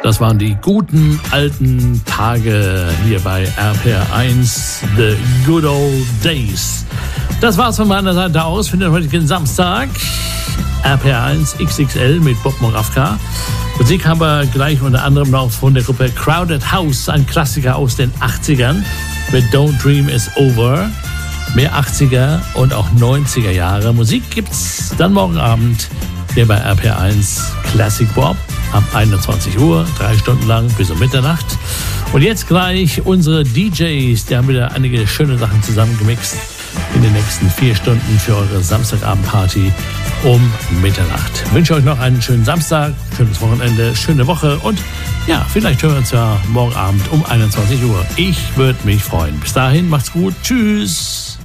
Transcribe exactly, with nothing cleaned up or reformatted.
Das waren die guten alten Tage hier bei R P R eins, The Good Old Days. Das war's von meiner Seite aus für den heutigen Samstag. R P R eins X X L mit Bob Moravka. Musik haben wir gleich unter anderem noch von der Gruppe Crowded House, ein Klassiker aus den achtzigern mit Don't Dream Is Over. Mehr achtziger und auch neunziger Jahre Musik gibt's dann morgen Abend hier bei R P R eins Classic Bob ab einundzwanzig Uhr, drei Stunden lang bis um Mitternacht. Und jetzt gleich unsere D Js, die haben wieder einige schöne Sachen zusammengemixt in den nächsten vier Stunden für eure Samstagabendparty um Mitternacht. Ich wünsche euch noch einen schönen Samstag, schönes Wochenende, schöne Woche und ja, vielleicht hören wir uns ja morgen Abend um einundzwanzig Uhr. Ich würde mich freuen. Bis dahin, macht's gut. Tschüss.